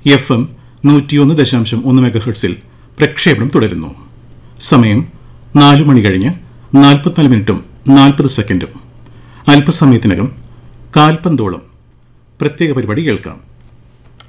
FM 101.1 MHz പ്രക്ഷേപണം തുടരുന്നു. സമയം 4 മണി കഴിഞ്ഞ് 44 മിനിറ്റും 40 സെക്കൻഡും. അല്പസമയത്തിനകം കാൽപന്തോളം പ്രത്യേക പരിപാടി കേൾക്കാം.